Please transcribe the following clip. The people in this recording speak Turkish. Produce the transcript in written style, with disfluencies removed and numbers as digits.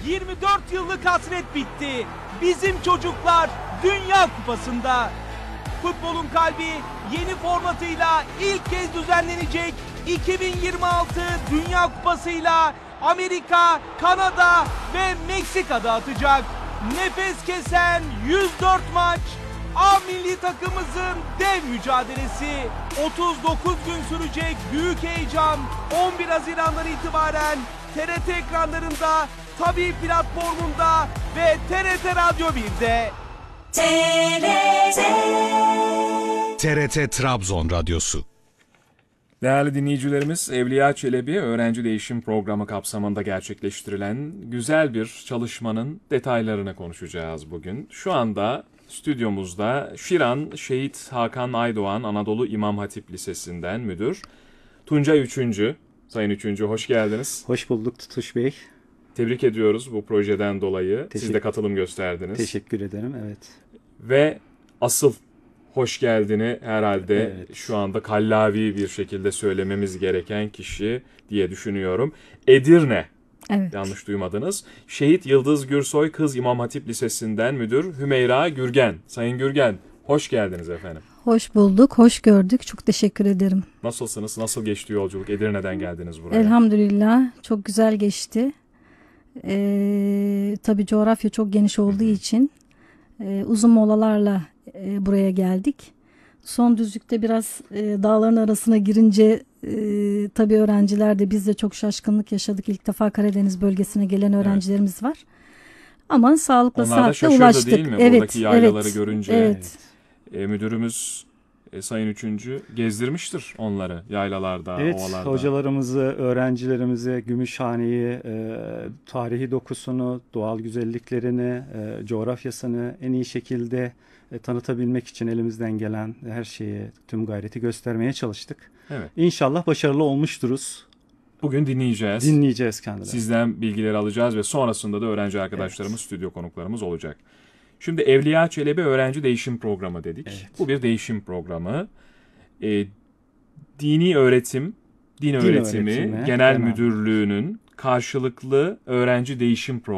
24 yıllık hasret bitti. Bizim çocuklar Dünya Kupası'nda. Futbolun kalbi yeni formatıyla ilk kez düzenlenecek 2026 Dünya Kupası'yla Amerika, Kanada ve Meksika'da atacak. Nefes kesen 104 maç, A milli takımımızın dev mücadelesi. 39 gün sürecek büyük heyecan 11 Haziran'dan itibaren TRT ekranlarında, Tabii platformunda ve TRT Radyo 1'de. TRT Trabzon Radyosu. Değerli dinleyicilerimiz, Evliya Çelebi Öğrenci Değişim Programı kapsamında gerçekleştirilen güzel bir çalışmanın detaylarını konuşacağız bugün. Şu anda stüdyomuzda Şiran Şehit Hakan Aydoğan Anadolu İmam Hatip Lisesi'nden müdür Tuncay Üçüncü. Sayın Üçüncü, hoş geldiniz. Hoş bulduk Tutuş Bey. Tebrik ediyoruz bu projeden dolayı. Siz de katılım gösterdiniz. Teşekkür ederim, evet. Ve asıl hoş geldini herhalde şu anda kallavi bir şekilde söylememiz gereken kişi diye düşünüyorum. Edirne, yanlış duymadınız. Şehit Yıldız Gürsoy Kız İmam Hatip Lisesi'nden müdür Hümeyra Gürgen. Sayın Gürgen, hoş geldiniz efendim. Hoş bulduk, hoş gördük. Çok teşekkür ederim. Nasılsınız? Nasıl geçti yolculuk? Edirne'den geldiniz buraya. Elhamdülillah, çok güzel geçti. Tabii coğrafya çok geniş olduğu için uzun molalarla buraya geldik. Son düzlükte biraz dağların arasına girince tabii öğrenciler de biz de çok şaşkınlık yaşadık. İlk defa Karadeniz bölgesine gelen öğrencilerimiz var. Ama sağlıkla saatte ulaştık. Onlar da şaşırdı değil mi? Buradaki yaylaları görünce. Evet. Müdürümüz Sayın Üçüncü gezdirmiştir onları yaylalarda, ovalarda. Evet, hocalarımızı, öğrencilerimize Gümüşhane'yi, tarihi dokusunu, doğal güzelliklerini, coğrafyasını en iyi şekilde tanıtabilmek için elimizden gelen her şeyi, tüm gayreti göstermeye çalıştık. Evet. İnşallah başarılı olmuşturuz. Bugün dinleyeceğiz. Dinleyeceğiz kendilerini. Sizden bilgileri alacağız ve sonrasında da öğrenci arkadaşlarımız, stüdyo konuklarımız olacak. Şimdi Evliya Çelebi Öğrenci Değişim Programı dedik. Evet. Bu bir değişim programı. Din Öğretimi Genel Müdürlüğü'nün karşılıklı öğrenci değişim programı.